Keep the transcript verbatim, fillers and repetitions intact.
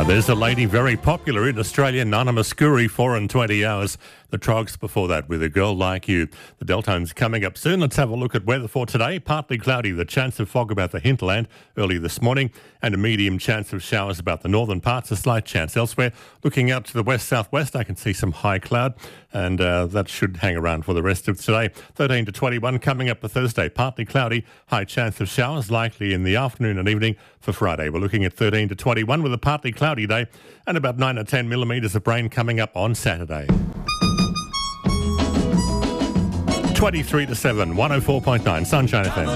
There's a lady very popular in Australia, Nana Muscuri, four and twenty hours. The Trogs before that with A Girl Like You. The Deltone's coming up soon. Let's have a look at weather for today. Partly cloudy, the chance of fog about the hinterland early this morning, and a medium chance of showers about the northern parts, a slight chance elsewhere. Looking out to the west-southwest, I can see some high cloud, and uh, that should hang around for the rest of today. thirteen to twenty-one coming up for Thursday. Partly cloudy, high chance of showers, likely in the afternoon and evening. For Friday, we're looking at thirteen to twenty-one with a partly cloudy day, and about nine or ten millimetres of rain coming up on Saturday. twenty-three to seven, one oh four point nine, Sunshine F M.